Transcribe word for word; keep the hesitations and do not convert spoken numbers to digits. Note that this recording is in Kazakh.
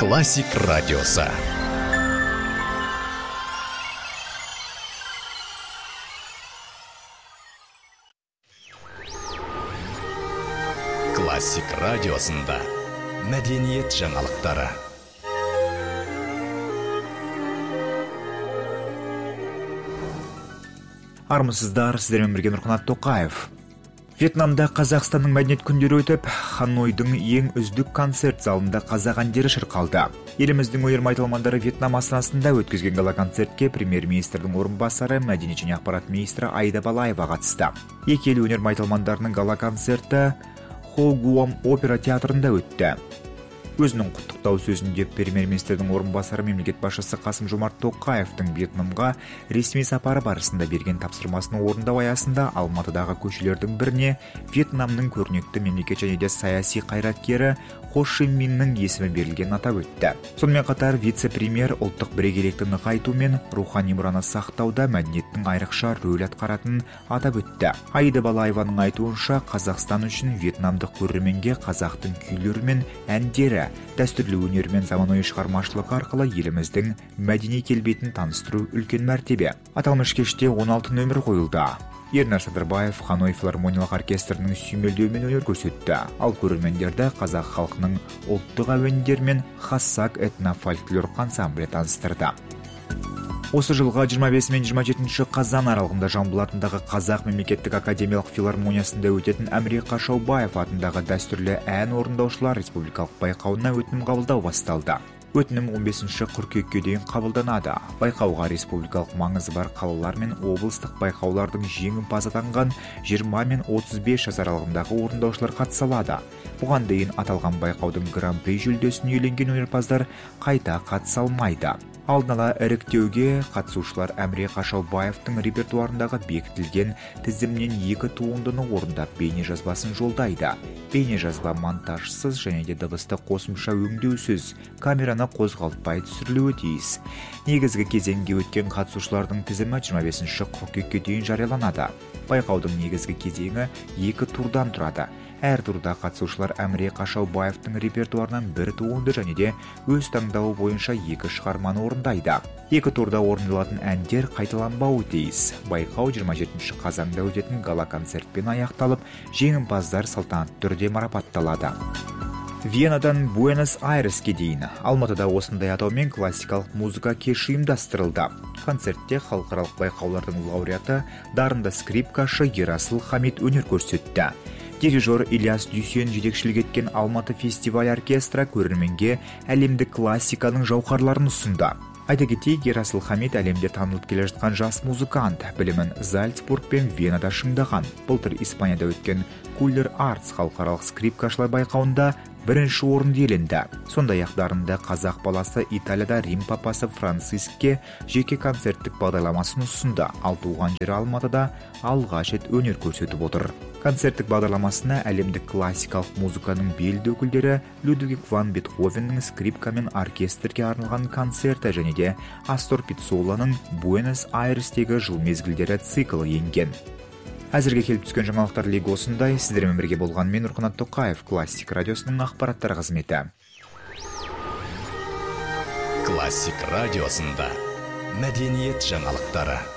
Классик радиосы. Классик радиосында мәдениет жаңалықтары. Армысыздар, сіздермен бірге Нұрқанат Тоқаев. Вьетнамда Қазақстанның мәдениет күндері өтіп, Ханойдың ең үздік концерт залында қазақ әндері шырқалды. Еліміздің өнер майталмандары Вьетнам астанасында өткізген гала-концертке премьер-министрдің орынбасары, мәдениет және ақпарат министрі Аида Балаева қатысты. Екі ел өнер майталмандарының гала-концерті Хо Гуам опера театрында өтті. Өзінің құттықтау сөзінде премьер-министрдің орынбасары мемлекет басшысы Қасым-Жомарт Тоқаевтың Вьетнамға ресми сапары барысында берген тапсырмасын орындау аясында Алматыдағы көшелердің біріне Вьетнамның көрнекті мемлекет және де саяси қайраткері Хо Ши Миннің есімі берілгенін атап өтті. Сонымен қатар вице-премьер ұлттық бірегейлікті нығайту мен рухани мұраны сақтауда мәдениеттің айрықша рөл атқаратынын атап өтті. Аида Балаеваның айтуынша, Қазақстан үшін вьетнамдық көрерменге қазақтың күйлері мен әндері, дәстүрлі өнер мен заманауи шығармашылық арқылы еліміздің мәдени келбетін таныстыру үлкен мәртебе. Аталмыш кеште он алты нөмір қойылды. Ернар Садырбаев Ханой филармониялық оркестрінің сүйемелдеуімен өнер көрсетті. Ал көрермендерді қазақ халқының ұлттық әуендері мен Хассак этно-фольклор ансамблі таныстырды. Осы жылға жиырма бес мен жиырма жетінші қазан аралығында Жамбыл атындағы Қазақ мемлекеттік академиялық филармониясында өтетін Әміре Қашаубаев атындағы дәстүрлі ән орындаушылар республикалық байқауына өтінім қабылдау басталды. Өтінім он бесінші қыркүйекке дейін қабылданады. Байқауға республикалық маңызы бар қалалар мен облыстық байқаулардың жеңімпазы атанған жиырма мен отыз бес жас аралығындағы орындаушылар қатыса алады. Бұған дейін аталған байқаудың гран-при жүлдесін иеленген өнерпаздар қайта қатыса алмайды. Алдын ала іріктеуге қатысушылар Әміре Қашаубаевтың репертуарындағы бекітілген тізімнен екі туындыны орындап бейне жазбасын жолдайды. Бейне жазба монтажсыз және де дыбысты қосымша өңдеусіз, камераны қозғалтпай түсірілуі тиіс. Негізгі кезеңге өткен қатысушылардың тізімі жиырма бесінші қыркүйекке дейін жарияланады. Байқаудың негізгі кезеңі екі турдан тұрады. Әр турда қатысушылар Әміре Қашаубаевтың репертуарынан бір туынды және де өз таңдауы бойынша екі шығарманы орындайды. Екі турда орындалатын әндер қайталанбауы тиіс. Байқау жиырма жетінші қазанда өтетін гала-концертпен аяқталып, жеңімпаздар салтанатты түрде марапатталады. Венадан Буэнос-Айреске дейін Алматыда осындай атаумен классикалық музыка кеші ұйымдастырылды. Концертте халықаралық байқаулардың лауреаты, дарынды скрипкашы Ерасыл Хамит өнер көрсетті. Дирижер Ильяс Дүйсен жетекшілік еткен Алматы фестиваль оркестрі көрерменге әлемдік классиканың жауһарларын ұсынды. Айта кетейік, Ерасыл Хамит әлемде танылып келе жатқан жас музыкант, білімін Зальцбург пен Венада шыңдаған. Былтыр Испанияда өткен Кулер Артс халықаралық скрипкашылар байқауында бірінші орын иеленді. Сондай-ақ дарынды қазақ баласы Италияда Рим папасы Францискке жеке концерттік бағдарламасын ұсынды. Ал туған жері Алматыда алғаш рет өнер көрсетіп отыр. Концерттік бағдарламасына әлемдік классикалық музыканың белді өкілдері Людвиг ван Бетховеннің скрипка мен оркестрге арналған концерті және де Астор Пиццоланың Буэнос-Айрестегі жыл мезгілдері циклы енген. Әзірге келіп түскен жаңалықтар легі осындай. Сіздермен бірге болған мен Нұрқанат Тоқаев, Классик радиосының ақпараттар қызметі. Классик радиосында мәдениет жаңалықтары.